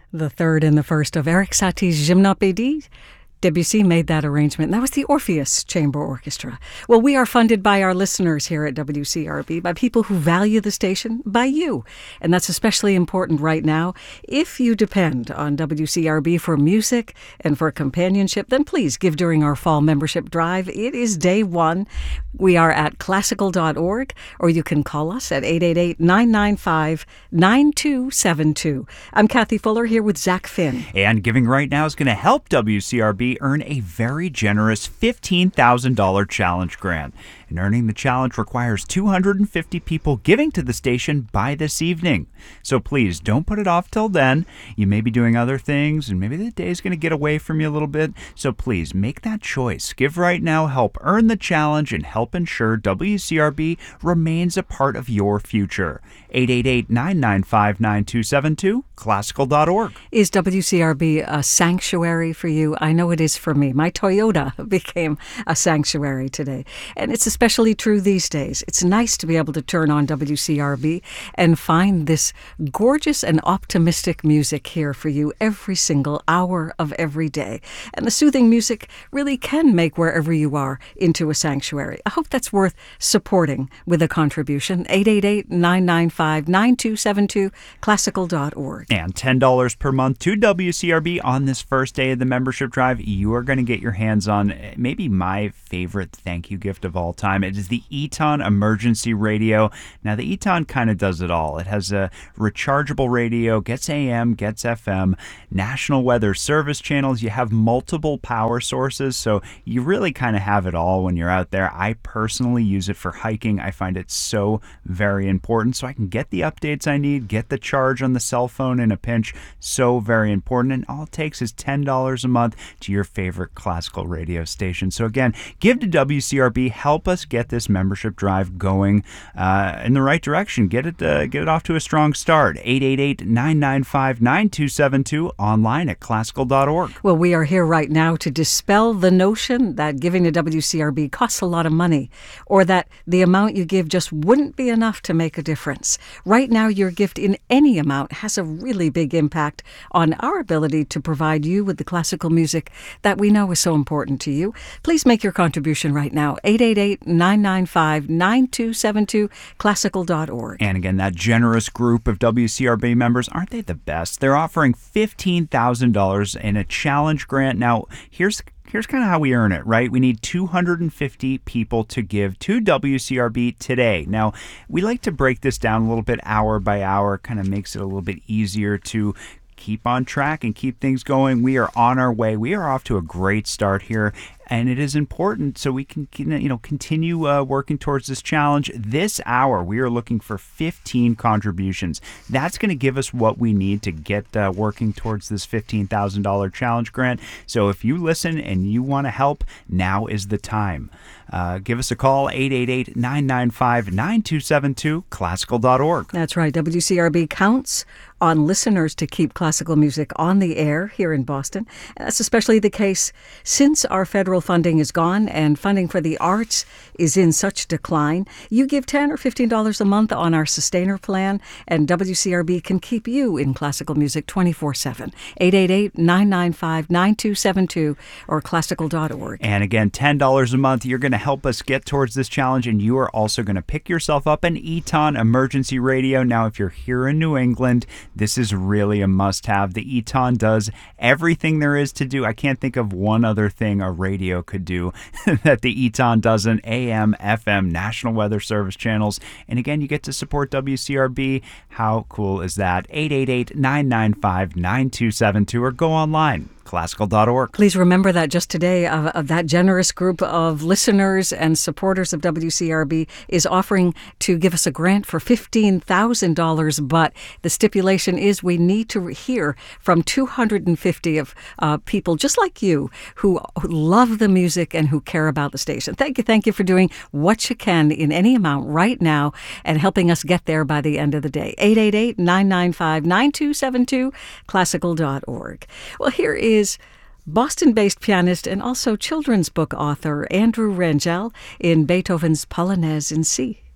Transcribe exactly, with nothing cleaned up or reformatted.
The third and the first of Erik Satie's Gymnopédie. Debussy made that arrangement, and that was the Orpheus Chamber Orchestra. Well, we are funded by our listeners here at W C R B, by people who value the station, by you. And that's especially important right now. If you depend on W C R B for music and for companionship, then please give during our fall membership drive. It is day one. We are at classical dot org, or you can call us at eight eight eight, nine nine five, nine two seven two. I'm Kathy Fuller here with Zach Finn. And giving right now is going to help W C R B earn a very generous fifteen thousand dollars challenge grant. And earning the challenge requires two hundred fifty people giving to the station by this evening. So please don't put it off till then. You may be doing other things, and maybe the day is going to get away from you a little bit. So please make that choice. Give right now, help earn the challenge, and help ensure W C R B remains a part of your future. eight eight eight, nine nine five, nine two seven two, classical dot org. Is W C R B a sanctuary for you? I know it is for me. My Toyota became a sanctuary today. And it's especially true these days. It's nice to be able to turn on W C R B and find this gorgeous and optimistic music here for you every single hour of every day. And the soothing music really can make wherever you are into a sanctuary. I hope that's worth supporting with a contribution. eight eight eight, nine nine five, nine two seven two, classical dot org. And ten dollars per month to W C R B on this first day of the membership drive. You are going to get your hands on maybe my favorite thank you gift of all time. It is the Eton Emergency Radio. Now, the Eton kind of does it all. It has a rechargeable radio, gets A M, gets F M, National Weather Service channels. You have multiple power sources, so you really kind of have it all when you're out there. I personally use it for hiking. I find it so very important, so I can get the updates I need, get the charge on the cell phone in a pinch. So very important, and all it takes is ten dollars a month to your favorite classical radio station. So again, give to W C R B. Help us get this membership drive going uh, in the right direction. Get it uh, get it off to a strong start. eight eight eight, nine nine five, nine two seven two, online at classical dot org. Well, we are here right now to dispel the notion that giving to W C R B costs a lot of money, or that the amount you give just wouldn't be enough to make a difference. Right now, your gift in any amount has a really big impact on our ability to provide you with the classical music that we know is so important to you. Please make your contribution right now. eight eight eight, nine nine five, nine two seven two, classical dot org. And again, that generous group of W C R B members, aren't they the best? They're offering fifteen thousand dollars in a challenge grant. Now, here's Here's kind of how we earn it, right? We need two hundred fifty people to give to W C R B today. Now, we like to break this down a little bit hour by hour, kind of makes it a little bit easier to keep on track and keep things going. We are on our way. We are off to a great start here. And it is important so we can, you know, continue uh, working towards this challenge. This hour, we are looking for fifteen contributions. That's going to give us what we need to get uh, working towards this fifteen thousand dollars challenge grant. So if you listen and you want to help, now is the time. Uh, give us a call, eight eight eight, nine nine five, nine two seven two, classical dot org. That's right. W C R B counts on listeners to keep classical music on the air here in Boston. And that's especially the case since our federal funding is gone and funding for the arts is in such decline. You give ten dollars or fifteen dollars a month on our Sustainer plan, and W C R B can keep you in classical music twenty-four seven. eight eight eight, nine nine five, nine two seven two or classical dot org. And again, ten dollars a month. You're going to help us get towards this challenge, and you are also going to pick yourself up an Eton Emergency Radio. Now, if you're here in New England, this is really a must-have. The Eton does everything there is to do. I can't think of one other thing a radio could do that the Eton doesn't. A M, F M, National Weather Service channels. And again, you get to support W C R B. How cool is that? eight eight eight, nine nine five, nine two seven two or go online. classical dot org. Please remember that just today, of, of that generous group of listeners and supporters of W C R B is offering to give us a grant for fifteen thousand dollars, but the stipulation is we need to hear from two hundred fifty of uh, people just like you who, who love the music and who care about the station. Thank you. Thank you for doing what you can in any amount right now and helping us get there by the end of the day. eight eight eight, nine nine five, nine two seven two, classical dot org. Well, here is Boston-based pianist and also children's book author Andrew Rangel in Beethoven's Polonaise in C.